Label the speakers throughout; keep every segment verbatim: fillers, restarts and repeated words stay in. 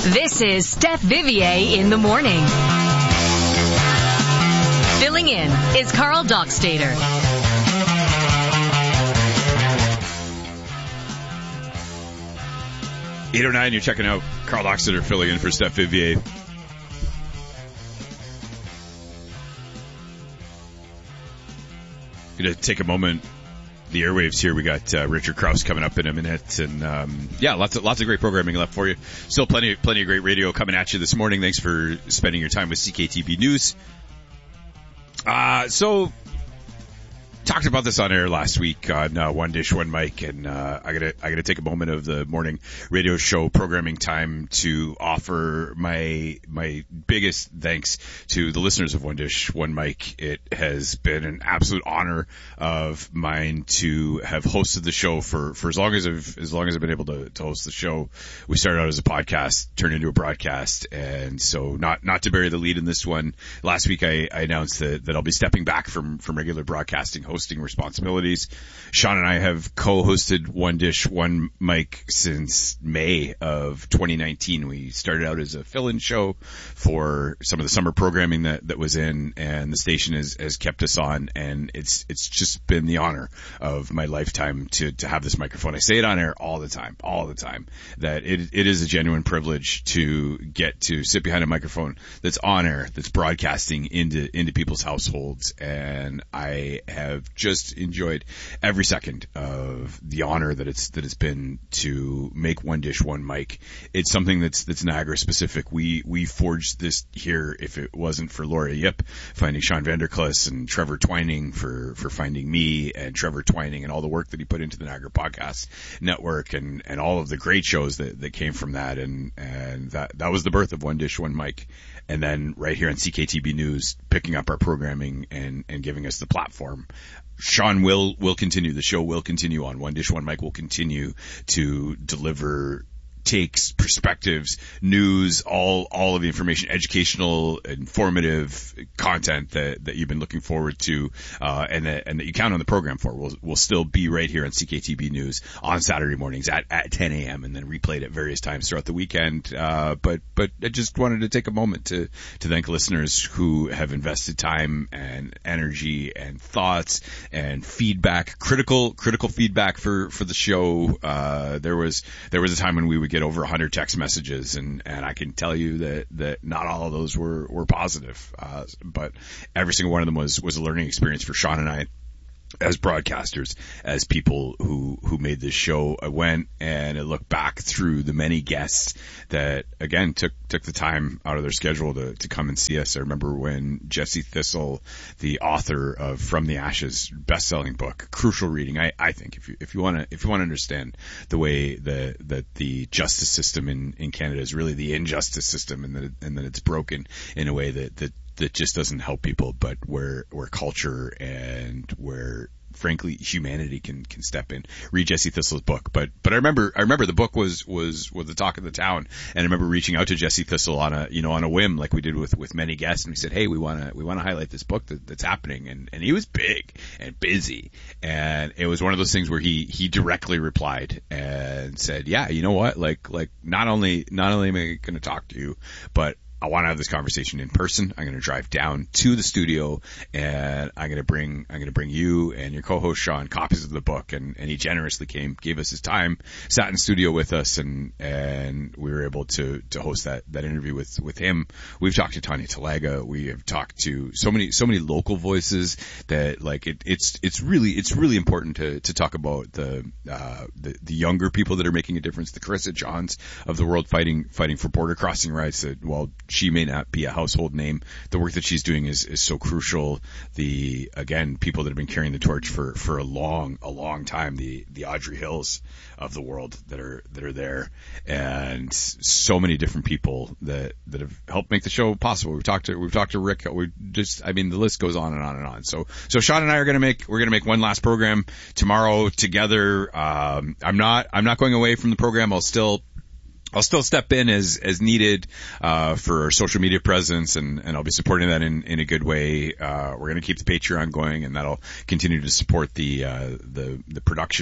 Speaker 1: This is Steph Vivier in the morning. Filling in is Carl Dockstader.
Speaker 2: eight oh nine, you're checking out Carl Dockstader filling in for Steph Vivier. Going to take a moment. The airwaves here. We got uh, Richard Krause coming up in a minute, and um, yeah, lots of lots of great programming left for you. Still plenty plenty of great radio coming at you this morning. Thanks for spending your time with C K T B News. Uh, so. Talked about this on air last week on uh, One Dish, One Mic, and uh, I gotta I gotta take a moment of the morning radio show programming time to offer my my biggest thanks to the listeners of One Dish, One Mic. It has been an absolute honor of mine to have hosted the show for, for as long as I've as long as I've been able to, to host the show. We started out as a podcast, turned into a broadcast, and so not not to bury the lead in this one. Last week I, I announced that, that I'll be stepping back from from regular broadcasting hosting responsibilities. Sean and I have co-hosted One Dish, One Mic since May of twenty nineteen. We started out as a fill-in show for some of the summer programming that, that was in, and the station has, has kept us on, and it's it's just been the honor of my lifetime to, to have this microphone. I say it on air all the time, all the time, that it it is a genuine privilege to get to sit behind a microphone that's on air, that's broadcasting into into people's households, and I have just enjoyed every second of the honor that it's that it's been to make One Dish, One Mic. It's something that's that's Niagara specific. We we forged this here. If it wasn't for Laura Yip finding Sean Vanderklis and Trevor Twining for for finding me, and Trevor Twining and all the work that he put into the Niagara Podcast Network, and and all of the great shows that that came from that, and and that that was the birth of One Dish, One Mic. And then right here on C K T B News, picking up our programming and, and giving us the platform. Sean will, will continue. The show will continue on. One Dish, One Mic will continue to deliver takes, perspectives, news, all, all of the information, educational, informative content that, that you've been looking forward to, uh, and that, and that you count on the program for. We'll, we'll still be right here on C K T B News on Saturday mornings at, at ten a.m. and then replayed at various times throughout the weekend. Uh, but, but I just wanted to take a moment to, to thank listeners who have invested time and energy and thoughts and feedback, critical, critical feedback for, for the show. Uh, there was, there was a time when we would get over one hundred text messages, and, and I can tell you that, that not all of those were, were positive. Uh, but every single one of them was, was a learning experience for Sean and I as broadcasters, as people who, who made this show. I went and I looked back through the many guests that, again, took, took the time out of their schedule to, to come and see us. I remember when Jesse Thistle, the author of From the Ashes, best-selling book, crucial reading. I, I think if you, if you want to, if you want to understand the way the, that the justice system in, in Canada is really the injustice system, and that, it, and that it's broken in a way that, that, that just doesn't help people, but where, where culture and where, frankly, humanity can, can step in. Read Jesse Thistle's book. But, but I remember, I remember the book was, was, was the talk of the town. And I remember reaching out to Jesse Thistle on a, you know, on a whim, like we did with, with many guests. And we said, hey, we want to, we want to highlight this book that, that's happening. And, and he was big and busy. And it was one of those things where he, he directly replied and said, yeah, you know what? Like, like not only, not only am I going to talk to you, but I want to have this conversation in person. I'm going to drive down to the studio, and I'm going to bring, I'm going to bring you and your co-host Sean copies of the book. And, and he generously came, gave us his time, sat in studio with us, and, and we were able to, to host that, that interview with, with him. We've talked to Tanya Talaga. We have talked to so many, so many local voices that, like, it, it's, it's really, it's really important to, to talk about the, uh, the, the younger people that are making a difference, the Carissa Johns of the world fighting, fighting for border crossing rights. That, well, she may not be a household name, the work that she's doing is, is so crucial. The, again, people that have been carrying the torch for, for a long, a long time, the, the Audrey Hills of the world that are, that are there, and so many different people that, that have helped make the show possible. We've talked to, we've talked to Rick. We just, I mean, the list goes on and on and on. So, so Sean and I are going to make, we're going to make one last program tomorrow together. Um, I'm not, I'm not going away from the program. I'll still, I'll still step in as, as needed, uh, for our social media presence, and, and I'll be supporting that in, in a good way. Uh, we're going to keep the Patreon going, and that'll continue to support the, uh, the, the production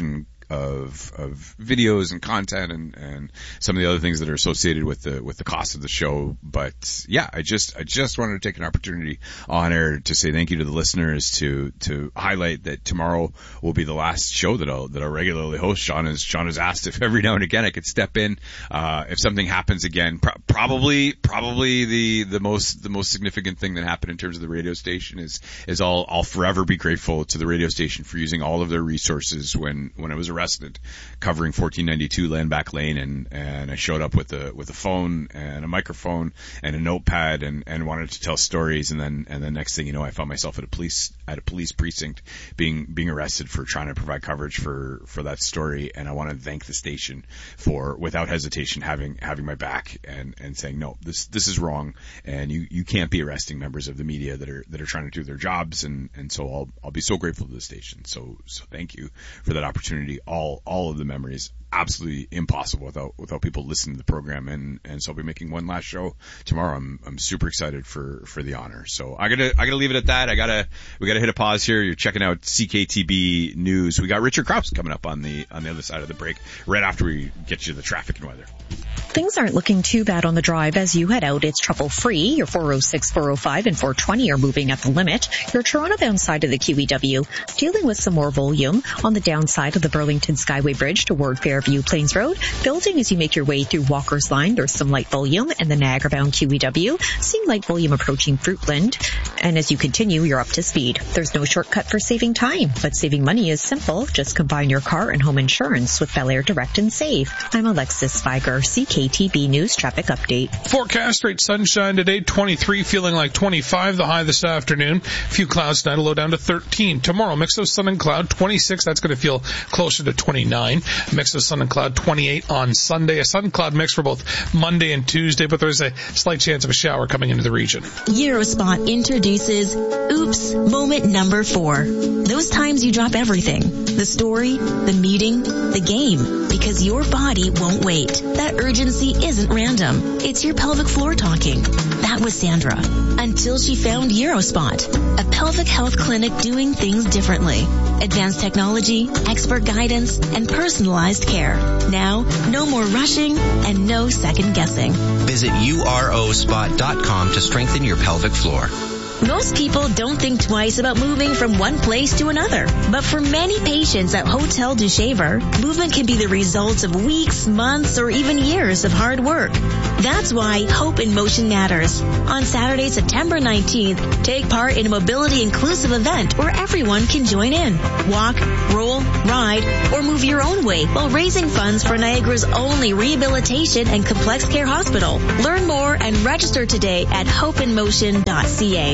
Speaker 2: of, of videos and content and, and some of the other things that are associated with the, with the cost of the show. But yeah, I just, I just wanted to take an opportunity on air to say thank you to the listeners, to, to highlight that tomorrow will be the last show that I'll, that I'll regularly host. Sean has, Sean has asked if every now and again I could step in, uh, if something happens again. Pro- probably, probably the, the most, the most significant thing that happened in terms of the radio station is, is I'll, I'll forever be grateful to the radio station for using all of their resources when, when I was arrested covering fourteen ninety-two Landback Lane, and, and I showed up with a, with a phone and a microphone and a notepad and, and wanted to tell stories. And then, and the next thing you know, I found myself at a police, at a police precinct being, being arrested for trying to provide coverage for, for that story. And I want to thank the station for, without hesitation, having, having my back and, and saying, no, this, this is wrong. And you, you can't be arresting members of the media that are, that are trying to do their jobs. And, and so I'll, I'll be so grateful to the station. So, so thank you for that opportunity. All, all of the memories, absolutely impossible without, without people listening to the program. And, and so I'll be making one last show tomorrow. I'm, I'm super excited for, for the honor. So I gotta, I gotta leave it at that. I gotta, we gotta hit a pause here. You're checking out C K T B News. We got Richard Krause coming up on the, on the other side of the break right after we get you the traffic and weather.
Speaker 3: Things aren't looking too bad on the drive as you head out. It's trouble-free. Your four oh six, four oh five, and four twenty are moving at the limit. Your Toronto-bound side of the Q E W dealing with some more volume. On the downside of the Burlington Skyway Bridge toward Fairview Plains Road, building as you make your way through Walker's Line, there's some light volume. And the Niagara-bound Q E W, seeing light volume approaching Fruitland. And as you continue, you're up to speed. There's no shortcut for saving time, but saving money is simple. Just combine your car and home insurance with Bel Air Direct and Save. I'm Alexis Spiger, C K T B News Traffic Update.
Speaker 4: Forecast, straight sunshine today, twenty-three, feeling like twenty-five, the high this afternoon. A few clouds tonight, a low down to thirteen. Tomorrow, mix of sun and cloud, twenty-six, that's going to feel closer to twenty-nine. Mix of sun and cloud, twenty-eight on Sunday. A sun-cloud mix for both Monday and Tuesday, but there's a slight chance of a shower coming into the region.
Speaker 5: Eurospot introduces Oops Moment Number Four. Those times you drop everything. The story, the meeting, the game. Because your body won't wait. That urgency isn't random. It's your pelvic floor talking. That was Sandra. Until she found Eurospot, a pelvic health clinic doing things differently. Advanced technology, expert guidance, and personalized care. Now, no more rushing and no second guessing.
Speaker 6: Visit U R O spot dot com to strengthen your pelvic floor.
Speaker 5: Most people don't think twice about moving from one place to another. But for many patients at Hotel du Shaver, movement can be the result of weeks, months, or even years of hard work. That's why Hope in Motion matters. On Saturday, September nineteenth, take part in a mobility-inclusive event where everyone can join in. Walk, roll, ride, or move your own way while raising funds for Niagara's only rehabilitation and complex care hospital. Learn more and register today at hope in motion dot c a.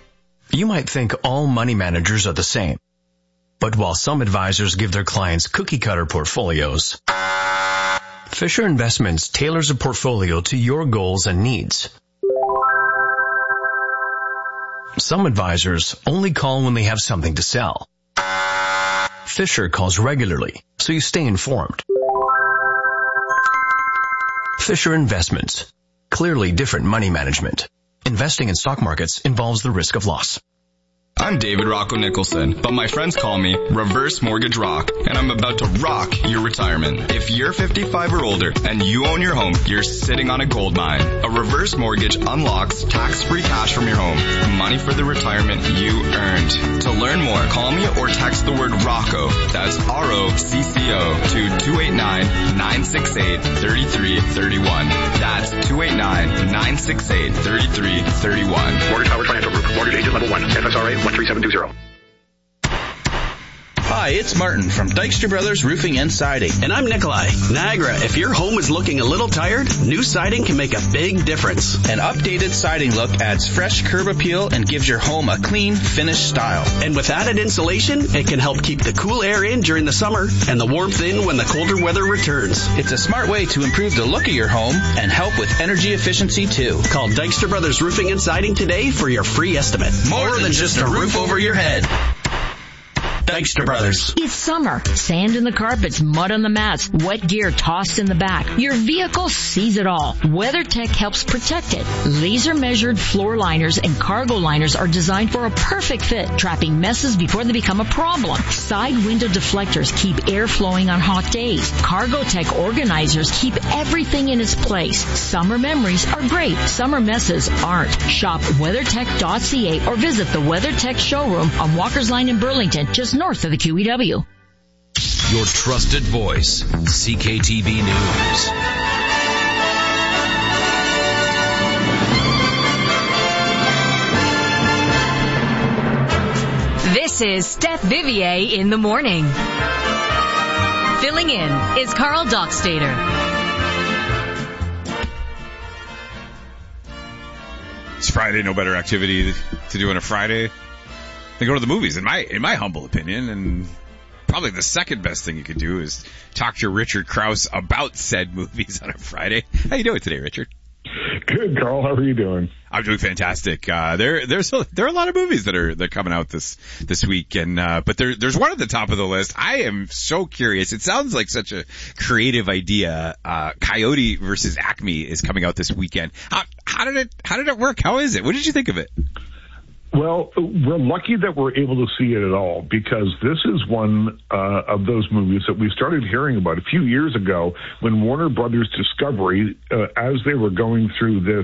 Speaker 7: You might think all money managers are the same. But while some advisors give their clients cookie-cutter portfolios, Fisher Investments tailors a portfolio to your goals and needs. Some advisors only call when they have something to sell. Fisher calls regularly, so you stay informed. Fisher Investments. Clearly different money management. Investing in stock markets involves the risk of loss.
Speaker 8: I'm David Rocco Nicholson, but my friends call me Reverse Mortgage Rock, and I'm about to rock your retirement. If you're fifty-five or older and you own your home, you're sitting on a gold mine. A reverse mortgage unlocks tax-free cash from your home, money for the retirement you earned. To learn more, call me or text the word Rocco, that's R O C C O, to two eight nine, nine six eight, three three three one. That's two eight nine, nine six eight, three three three one.
Speaker 9: Mortgage Power Financial Group, mortgage agent level one, F S R A one three seven two zero.
Speaker 10: Hi, it's Martin from Dykstra Brothers Roofing and Siding.
Speaker 11: And I'm Nikolai. Niagara, if your home is looking a little tired, new siding can make a big difference.
Speaker 10: An updated siding look adds fresh curb appeal and gives your home a clean, finished style.
Speaker 11: And with added insulation, it can help keep the cool air in during the summer and the warmth in when the colder weather returns.
Speaker 10: It's a smart way to improve the look of your home and help with energy efficiency too.
Speaker 11: Call Dykstra Brothers Roofing and Siding today for your free estimate.
Speaker 10: More, More than, than just a roof over your head.
Speaker 11: Dykstra Brothers.
Speaker 12: It's summer. Sand in the carpets, mud on the mats, wet gear tossed in the back. Your vehicle sees it all. WeatherTech helps protect it. Laser measured floor liners and cargo liners are designed for a perfect fit, trapping messes before they become a problem. Side window deflectors keep air flowing on hot days. Cargotech organizers keep everything in its place. Summer memories are great. Summer messes aren't. Shop weathertech dot c a or visit the WeatherTech showroom on Walker's Line in Burlington, just north of the Q E W.
Speaker 13: Your trusted voice, C K T V News.
Speaker 1: This is Steph Vivier in the morning. Filling in is Carl Dockstader.
Speaker 2: It's Friday, no better activity to do on a Friday than go to the movies, in my in my humble opinion. And probably the second best thing you could do is talk to Richard Krause about said movies on a Friday. How you doing today, Richard?
Speaker 14: Good, Carl. How are you doing?
Speaker 2: I'm doing fantastic. Uh, there, there's a, there are a lot of movies that are that are coming out this this week, and uh, but there, there's one at the top of the list. I am so curious. It sounds like such a creative idea. Uh, Coyote versus Acme is coming out this weekend. How, how did it How did it work? How is it? What did you think of it?
Speaker 14: Well, we're lucky that we're able to see it at all, because this is one uh, of those movies that we started hearing about a few years ago when Warner Brothers Discovery, uh, as they were going through this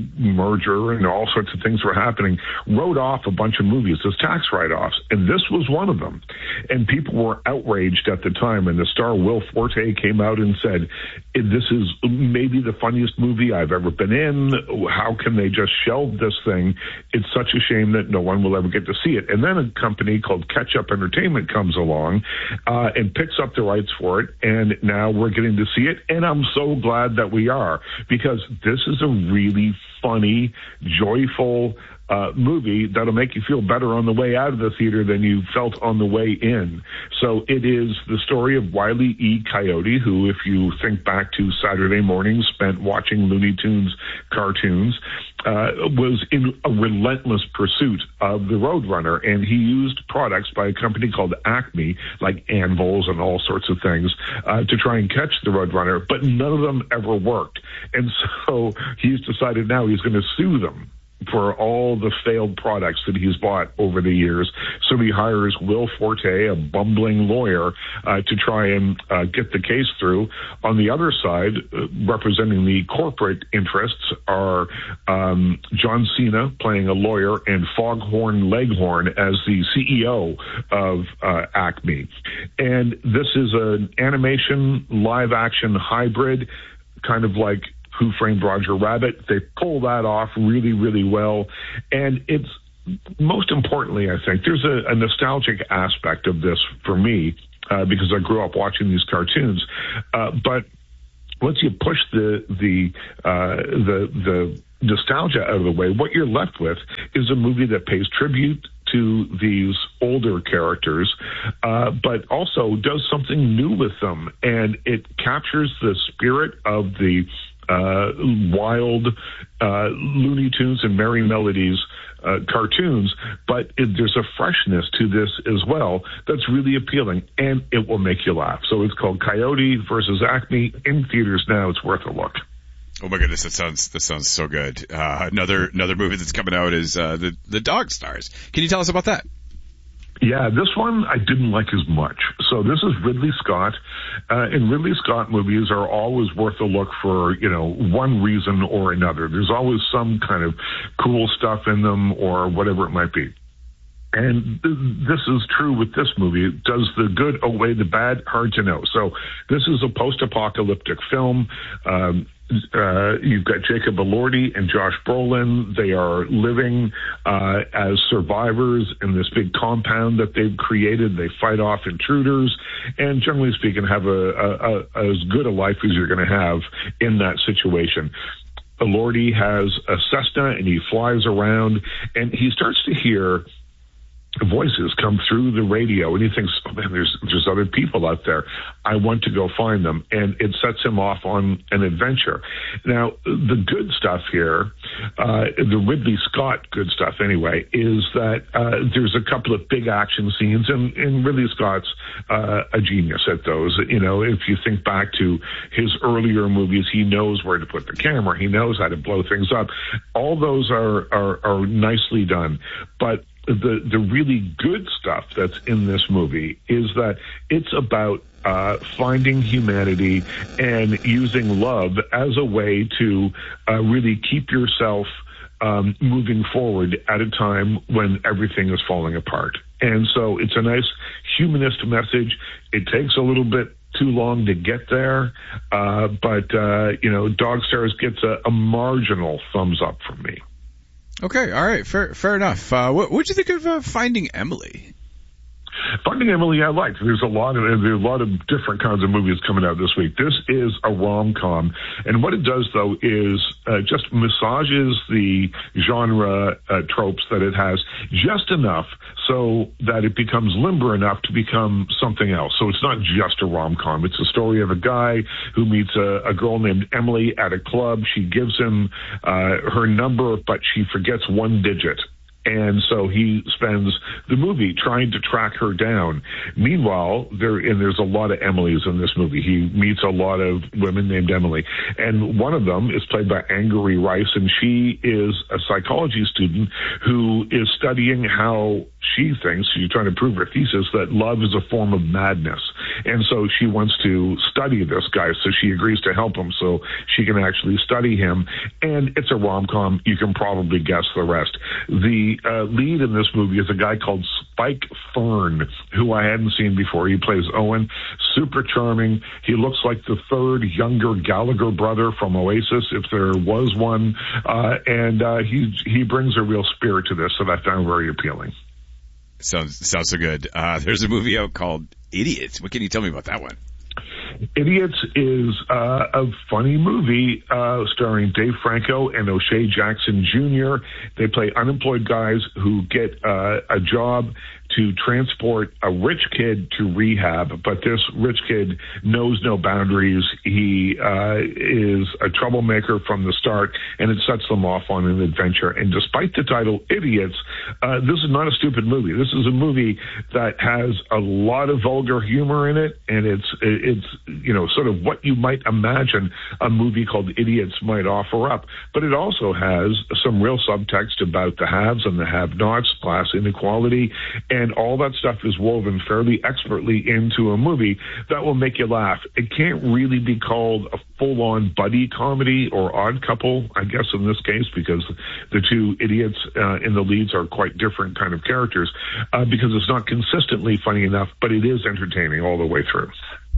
Speaker 14: merger and all sorts of things were happening, wrote off a bunch of movies as tax write-offs, and this was one of them. And people were outraged at the time, and the star Will Forte came out and said, this is maybe the funniest movie I've ever been in. How can they just shelve this thing? It's such a shame that no one will ever get to see it. And then a company called Catch Up Entertainment comes along uh, and picks up the rights for it, and now we're getting to see it, and I'm so glad that we are, because this is a really funny, joyful uh, movie that'll make you feel better on the way out of the theater than you felt on the way in. So it is the story of Wile E. Coyote, who, if you think back to Saturday mornings spent watching Looney Tunes cartoons, uh, was in a relentless pursuit of the Roadrunner, and he used products by a company called Acme, like anvils and all sorts of things, uh, to try and catch the Roadrunner, but none of them ever worked. And so he's decided now he's going to sue them for all the failed products that he's bought over the years. So he hires Will Forte, a bumbling lawyer, uh, to try and uh, get the case through. On the other side, uh, representing the corporate interests, are um, John Cena playing a lawyer and Foghorn Leghorn as the C E O of uh, Acme. And this is an animation live-action hybrid, kind of like Who Framed Roger Rabbit. They pull that off really, really well. And it's, most importantly, I think, there's a, a nostalgic aspect of this for me, uh, because I grew up watching these cartoons. Uh, but once you push the, the, uh, the, the nostalgia out of the way, what you're left with is a movie that pays tribute to these older characters, uh, but also does something new with them. And it captures the spirit of the uh, wild uh, Looney Tunes and Merry Melodies uh, cartoons, but it, there's a freshness to this as well that's really appealing, and it will make you laugh. So it's called Coyote versus Acme, in theaters now. It's worth a look.
Speaker 2: Oh my goodness, that sounds that sounds so good. Uh, another another movie that's coming out is uh, the the Dog Stars. Can you tell us about that?
Speaker 14: Yeah, this one I didn't like as much. So this is Ridley Scott, uh, and Ridley Scott movies are always worth a look for, you know, one reason or another. There's always some kind of cool stuff in them or whatever it might be. And th- this is true with this movie. Does the good outweigh the bad? Hard to know. So this is a post-apocalyptic film. Um, uh, you've got Jacob Elordi and Josh Brolin. They are living uh, as survivors in this big compound that they've created. They fight off intruders and, generally speaking, have a, a, a as good a life as you're going to have in that situation. Elordi has a Cessna, and he flies around, and he starts to hear voices come through the radio, and he thinks, oh man, there's there's other people out there. I want to go find them, and it sets him off on an adventure. Now, the good stuff here, uh, the Ridley Scott good stuff anyway, is that uh, there's a couple of big action scenes, and, and Ridley Scott's uh, a genius at those. You know, if you think back to his earlier movies, he knows where to put the camera. He knows how to blow things up. All those are are, are nicely done, but the the really good stuff that's in this movie is that it's about uh, finding humanity and using love as a way to uh, really keep yourself um, moving forward at a time when everything is falling apart. And so it's a nice humanist message. It takes a little bit too long to get there, uh, but, uh, you know, Dog Stars gets a, a marginal thumbs up from me.
Speaker 2: Okay, all right, fair, fair enough. Uh, what what'd you think of uh, Finding Emily?
Speaker 14: Finding Emily, I liked. There's a lot of there's a lot of different kinds of movies coming out this week. This is a rom-com, and what it does though is uh, just massages the genre uh, tropes that it has just enough so that it becomes limber enough to become something else. So it's not just a rom-com. It's a story of a guy who meets a, a girl named Emily at a club. She gives him uh, her number, but she forgets one digit. And so he spends the movie trying to track her down. Meanwhile, there and there's a lot of Emilys in this movie. He meets a lot of women named Emily. And one of them is played by Angourie Rice, and she is a psychology student who is studying how she thinks, she's trying to prove her thesis, that love is a form of madness. And so she wants to study this guy, so she agrees to help him so she can actually study him. And it's a rom-com. You can probably guess the rest. The uh, lead in this movie is a guy called Spike Fern, who I hadn't seen before. He plays Owen. Super charming. He looks like the third younger Gallagher brother from Oasis, if there was one. Uh, and uh, he he brings a real spirit to this that I found very appealing.
Speaker 2: Sounds sounds so good. Uh, there's a movie out called Idiots. What can you tell me about that one?
Speaker 14: Idiots is uh, a funny movie uh, starring Dave Franco and O'Shea Jackson Junior They play unemployed guys who get uh, a job to transport a rich kid to rehab, but this rich kid knows no boundaries. He uh, is a troublemaker from the start, and it sets them off on an adventure. And despite the title Idiots, uh, this is not a stupid movie. This is a movie that has a lot of vulgar humor in it, and it's it's you know sort of what you might imagine a movie called Idiots might offer up. But it also has some real subtext about the haves and the have-nots, class inequality, and And all that stuff is woven fairly expertly into a movie that will make you laugh. It can't really be called a full-on buddy comedy or Odd Couple, I guess, in this case, because the two idiots uh, in the leads are quite different kind of characters, uh, because it's not consistently funny enough, but it is entertaining all the way through.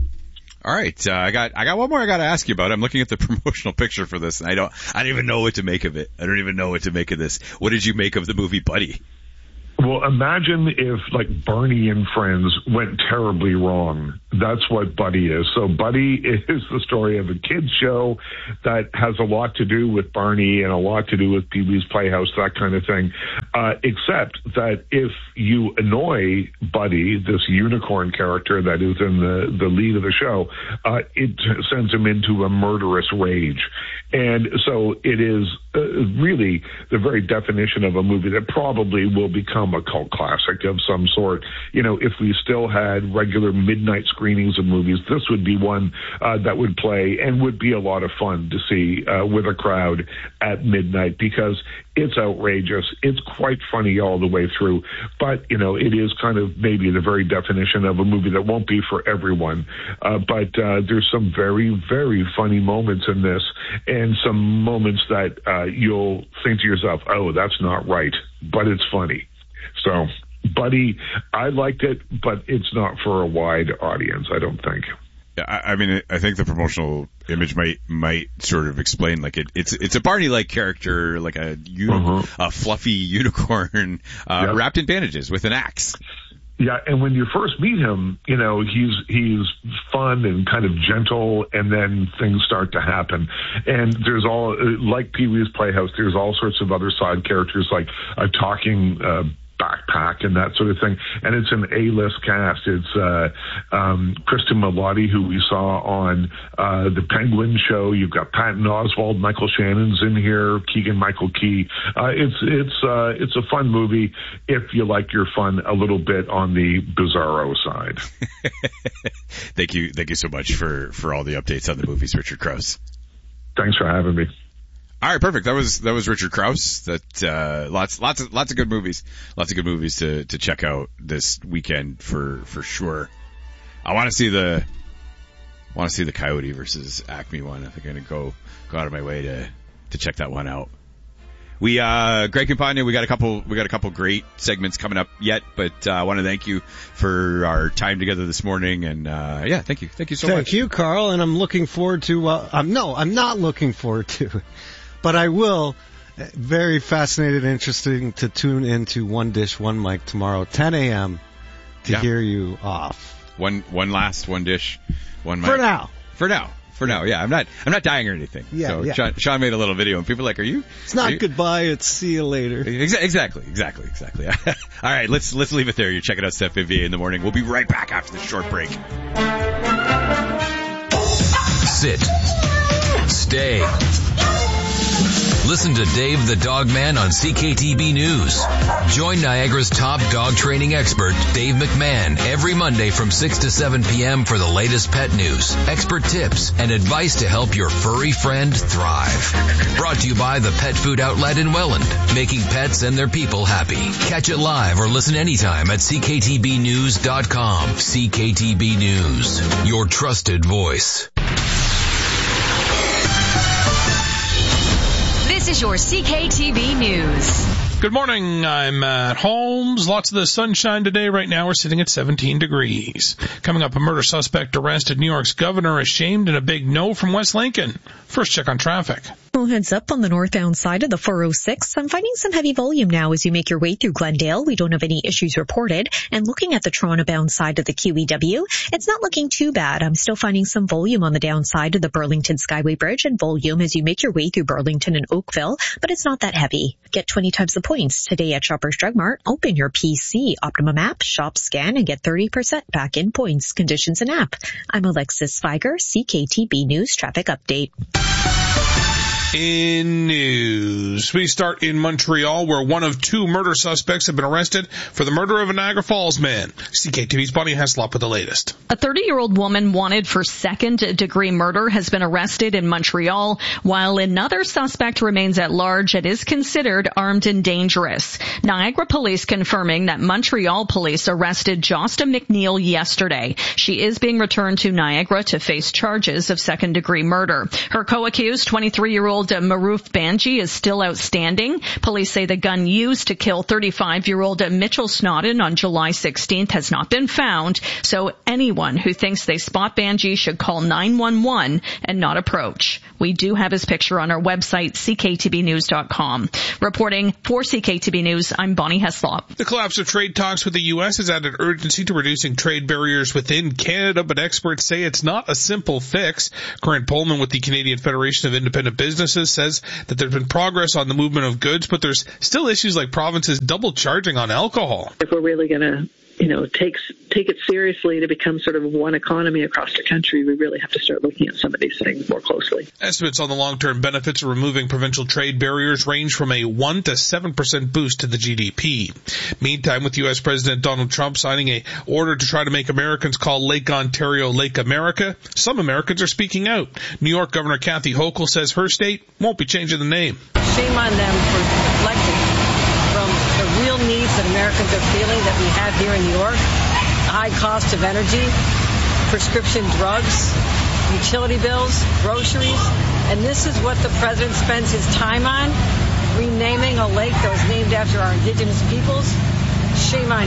Speaker 2: All right, uh, I got I got one more I got to ask you about. I'm looking at the promotional picture for this, and I don't I don't even know what to make of it. I don't even know what to make of this. What did you make of the movie Buddy?
Speaker 14: Well, imagine if, like, Barney and Friends went terribly wrong. That's what Buddy is. So Buddy is the story of a kid's show that has a lot to do with Barney and a lot to do with Pee-wee's Playhouse, that kind of thing. Uh, except that if you annoy Buddy, this unicorn character that is in the, the lead of the show, uh, it sends him into a murderous rage. And so it is uh, really the very definition of a movie that probably will become a cult classic of some sort. You know, if we still had regular midnight screenings of movies, this would be one uh, that would play and would be a lot of fun to see uh, with a crowd at midnight, because it's outrageous. It's quite funny all the way through. But, you know, it is kind of maybe the very definition of a movie that won't be for everyone. Uh, but uh, there's some very, very funny moments in this, and some moments that uh, you'll think to yourself, oh, that's not right, but it's funny. So, Buddy, I liked it, but it's not for a wide audience, I don't think.
Speaker 2: Yeah, I, I mean, I think the promotional image might might sort of explain, like, it, it's it's a Barney-like character, like a, uni- uh-huh. a fluffy unicorn uh, yep. wrapped in bandages with an axe.
Speaker 14: Yeah, and when you first meet him, you know, he's he's fun and kind of gentle, and then things start to happen. And there's all, like Pee-wee's Playhouse, there's all sorts of other side characters, like a talking uh backpack and that sort of thing. And it's an A-list cast. It's uh, um, Kristen Milotti, who we saw on uh, the Penguin show. You've got Patton Oswalt, Michael Shannon's in here, Keegan-Michael Key. Uh, it's it's uh, it's a fun movie if you like your fun a little bit on the bizarro side.
Speaker 2: Thank you, thank you so much for for all the updates on the movies, Richard Krause.
Speaker 14: Thanks for having me.
Speaker 2: All right, perfect. That was that was Richard Krause. That uh, lots lots of lots of good movies, lots of good movies to to check out this weekend for for sure. I want to see the want to see the Coyote versus Acme one. I think I'm gonna go go out of my way to to check that one out. We, uh, Greg Campagna, we got a couple, we got a couple great segments coming up yet, but, uh, I want to thank you for our time together this morning. And, uh, yeah, thank you. Thank you so
Speaker 15: thank
Speaker 2: much.
Speaker 15: Thank you, Carl. And I'm looking forward to, uh, um, no, I'm not looking forward to, but I will. Very fascinated and interesting to tune into One Dish, One Mic tomorrow, ten a.m. to yeah. hear you off.
Speaker 2: One, one last, one dish, one mic.
Speaker 15: For now.
Speaker 2: For now. For now, yeah, I'm not, I'm not dying or anything.
Speaker 15: Yeah,
Speaker 2: so
Speaker 15: yeah.
Speaker 2: Sean, Sean made a little video, and people are like, "Are you?"
Speaker 15: It's not
Speaker 2: you?
Speaker 15: Goodbye. It's see you later.
Speaker 2: Exa- exactly, exactly, exactly. All right, let's let's leave it there. You're checking out Steph Vivier in the morning. We'll be right back after this short break.
Speaker 13: Sit. Stay. Listen to Dave the Dog Man on C K T B News. Join Niagara's top dog training expert, Dave McMahon, every Monday from six to seven p.m. for the latest pet news, expert tips, and advice to help your furry friend thrive. Brought to you by the Pet Food Outlet in Welland, making pets and their people happy. Catch it live or listen anytime at c k t b news dot com. C K T B News, your trusted voice.
Speaker 1: This is your C K T B News.
Speaker 4: Good morning. I'm Matt Holmes. Lots of the sunshine today. Right now we're sitting at seventeen degrees. Coming up, a murder suspect arrested. New York's governor ashamed and a big no from West Lincoln. First check on traffic.
Speaker 3: Well, heads up on the northbound side of the four oh six. I'm finding some heavy volume now as you make your way through Glendale. We don't have any issues reported. And looking at the Toronto-bound side of the Q E W, it's not looking too bad. I'm still finding some volume on the downside of the Burlington Skyway Bridge and volume as you make your way through Burlington and Oakville, but it's not that heavy. Get twenty times the points today at Shoppers Drug Mart. Open your P C, Optimum app, shop, scan, and get thirty percent back in points, conditions, and app. I'm Alexis Feiger, C K T B News Traffic Update.
Speaker 4: In news, we start in Montreal, where one of two murder suspects have been arrested for the murder of a Niagara Falls man. C K T V's Bonnie Heslop with the latest.
Speaker 16: A thirty-year-old woman wanted for second-degree murder has been arrested in Montreal, while another suspect remains at large and is considered armed and dangerous. Niagara police confirming that Montreal police arrested Josta McNeil yesterday. She is being returned to Niagara to face charges of second-degree murder. Her co-accused, twenty-three-year-old Maroof Banji, is still outstanding. Police say the gun used to kill thirty-five-year-old Mitchell Snodden on July sixteenth has not been found, so anyone who thinks they spot Banji should call nine one one and not approach. We do have his picture on our website, c k t b news dot com. Reporting for C K T B News, I'm Bonnie Heslop.
Speaker 4: The collapse of trade talks with the U S has added urgency to reducing trade barriers within Canada, but experts say it's not a simple fix. Grant Pullman with the Canadian Federation of Independent Businesses says that there's been progress on the movement of goods, but there's still issues like provinces double charging on alcohol.
Speaker 17: If we're really going to, you know, take take it seriously to become sort of one economy across the country, we really have to start looking at some of these things more closely.
Speaker 4: Estimates on the long-term benefits of removing provincial trade barriers range from a one to seven percent boost to the G D P. Meantime, with U S President Donald Trump signing a order to try to make Americans call Lake Ontario Lake America, some Americans are speaking out. New York Governor Kathy Hochul says her state won't be changing the name.
Speaker 18: Shame on them for deflecting from the real needs that Americans are feeling that we have here in New York. The high cost of energy, prescription drugs, utility bills, groceries. And this is what the president spends his time on, renaming a lake that was named after our indigenous peoples. Shame on you.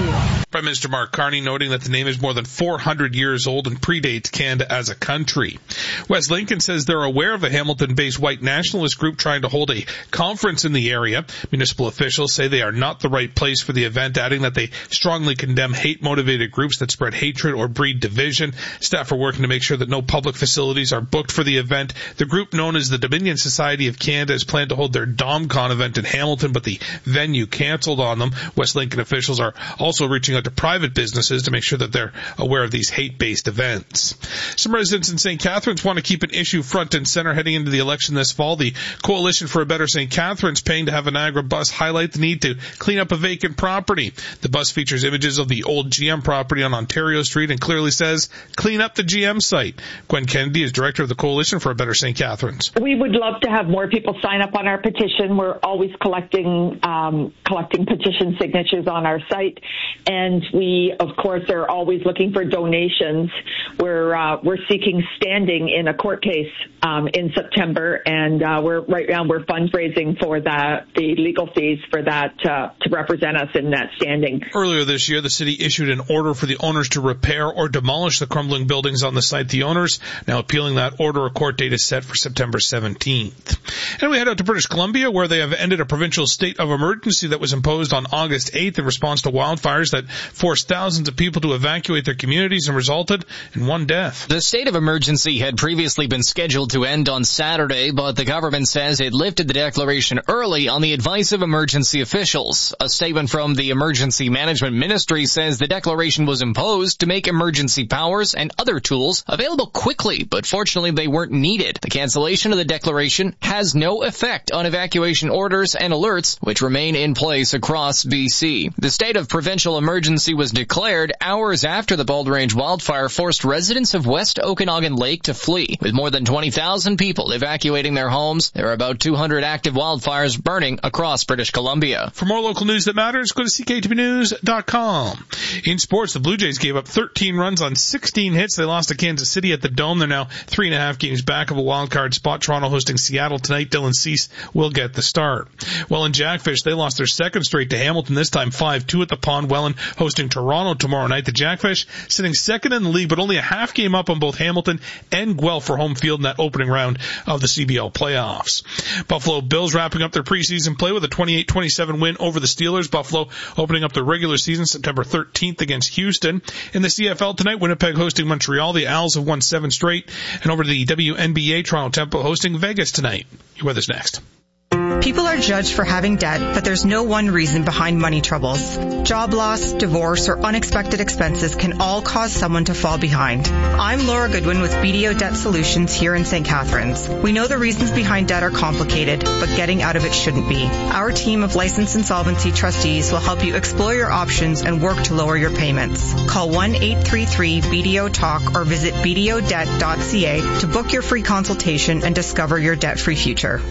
Speaker 4: Prime Minister Mark Carney noting that the name is more than four hundred years old and predates Canada as a country. West Lincoln says they're aware of a Hamilton-based white nationalist group trying to hold a conference in the area. Municipal officials say they are not the right place for the event, adding that they strongly condemn hate-motivated groups that spread hatred or breed division. Staff are working to make sure that no public facilities are booked for the event. The group known as the Dominion Society of Canada has planned to hold their DomCon event in Hamilton, but the venue canceled on them. West Lincoln officials are also reaching out to private businesses to make sure that they're aware of these hate-based events. Some residents in Saint Catharines want to keep an issue front and center heading into the election this fall. The Coalition for a Better Saint Catharines paying to have a Niagara bus highlight the need to clean up a vacant property. The bus features images of the old G M property on Ontario Street and clearly says, clean up the G M site. Gwen Kennedy is director of the Coalition for a Better Saint Catharines.
Speaker 19: We would love to have more people sign up on our petition. We're always collecting um, collecting petition signatures on our site, and we, of course, are always looking for donations. We're uh, we're seeking standing in a court case um, in September, and uh, we're right now we're fundraising for the the legal fees for that uh, to represent us in that standing.
Speaker 4: Earlier this year, the city issued an order for the owners to repair or demolish the crumbling buildings on the site. The owners now appealing that order. A court date is set for September seventeenth. And we head out to British Columbia, where they have ended a provincial state of emergency that was imposed on August eighth in response to wildfires that forced thousands of people to evacuate their communities and resulted in one death.
Speaker 20: The state of emergency had previously been scheduled to end on Saturday, but the government says it lifted the declaration early on the advice of emergency officials. A statement from the Emergency Management Ministry says the declaration was imposed to make emergency powers and other tools available quickly, but fortunately they weren't needed. The cancellation of the declaration has no effect on evacuation orders and alerts, which remain in place across B C. The state of provincial emergency was declared hours after the Bald Range wildfire forced residents of West Okanagan Lake to flee. With more than twenty thousand people evacuating their homes, there are about two hundred active wildfires burning across British Columbia.
Speaker 4: For more local news that matters, go to C K T B news dot com. In sports, the Blue Jays gave up thirteen runs on sixteen hits. They lost to Kansas City at the Dome. They're now three and a half games back of a wild card spot. Toronto hosting Seattle tonight. Dylan Cease will get the start. Well, in Jackfish, they lost their second straight to Hamilton, this time five two at the Pond. Welland hosting Toronto tomorrow night. The Jackfish sitting second in the league, but only a half game up on both Hamilton and Guelph for home field in that opening round of the C B L playoffs. Buffalo Bills wrapping up their preseason play with a twenty-eight twenty-seven win over the Steelers. Buffalo opening up the regular season September thirteenth against Houston. In the C F L tonight, Winnipeg hosting Montreal. The Owls have won seven straight. And over to the W N B A, Toronto Temple hosting Vegas tonight. Your weather's next.
Speaker 21: People are judged for having debt, but there's no one reason behind money troubles. Job loss, divorce, or unexpected expenses can all cause someone to fall behind. I'm Laura Goodwin with B D O Debt Solutions here in Saint Catharines. We know the reasons behind debt are complicated, but getting out of it shouldn't be. Our team of licensed insolvency trustees will help you explore your options and work to lower your payments. Call one eight three three B D O talk or visit b d o debt dot c a to book your free consultation and discover your debt-free future.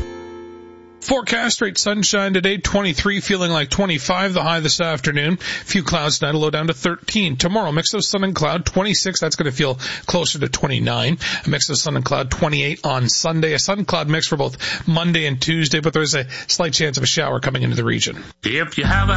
Speaker 4: Forecast, straight sunshine today, twenty-three, feeling like twenty-five, the high this afternoon. Few clouds tonight, a low down to thirteen. Tomorrow, mix of sun and cloud, twenty-six, that's going to feel closer to twenty-nine. A mix of sun and cloud, twenty-eight on Sunday. A sun cloud mix for both Monday and Tuesday, but there's a slight chance of a shower coming into the region.
Speaker 22: If you have a